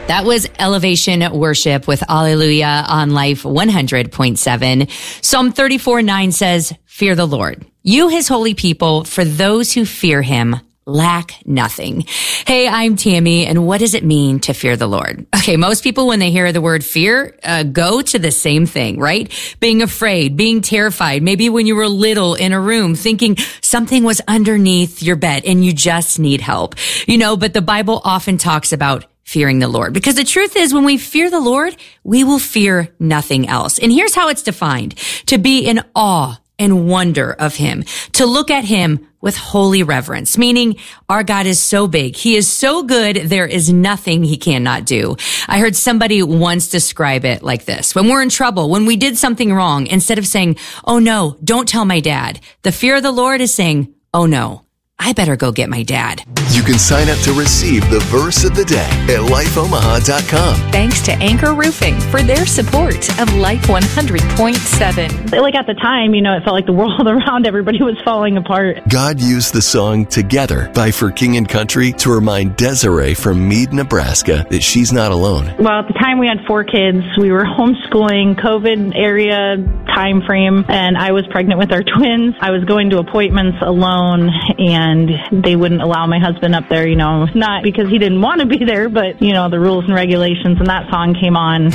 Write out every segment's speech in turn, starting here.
That was Elevation Worship with Alleluia on Life 100.7. Psalm 34:9 says, "Fear the Lord, you his holy people, for those who fear him lack nothing." Hey, I'm Tammy, and what does it mean to fear the Lord? Okay, most people, when they hear the word fear, go to the same thing, right? Being afraid, being terrified. Maybe when you were little in a room thinking something was underneath your bed and you just need help. But the Bible often talks about fearing the Lord. Because the truth is, when we fear the Lord, we will fear nothing else. And here's how it's defined: to be in awe and wonder of him, to look at him with holy reverence, meaning our God is so big. He is so good. There is nothing he cannot do. I heard somebody once describe it like this: when we're in trouble, when we did something wrong, instead of saying, "Oh no, don't tell my dad," the fear of the Lord is saying, "Oh no, I better go get my dad." You can sign up to receive the verse of the day at lifeomaha.com. Thanks to Anchor Roofing for their support of Life 100.7. Like at the time, it felt like the world around everybody was falling apart. God used the song Together by For King and Country to remind Desiree from Meade, Nebraska that she's not alone. Well, at the time we had 4 kids. We were homeschooling, COVID area time frame, and I was pregnant with our twins. I was going to appointments alone, and they wouldn't allow my husband up there, not because he didn't want to be there, but, the rules and regulations, and that song came on.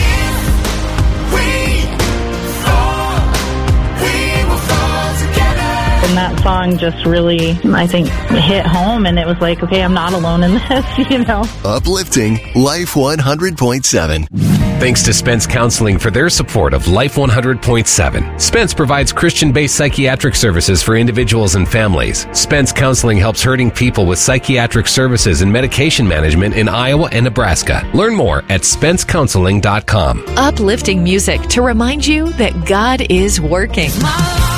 And that song just really, I think, hit home, and it was like, okay, I'm not alone in this, Uplifting Life 100.7. Thanks to Spence Counseling for their support of Life 100.7. Spence provides Christian-based psychiatric services for individuals and families. Spence Counseling helps hurting people with psychiatric services and medication management in Iowa and Nebraska. Learn more at spencecounseling.com. Uplifting music to remind you that God is working.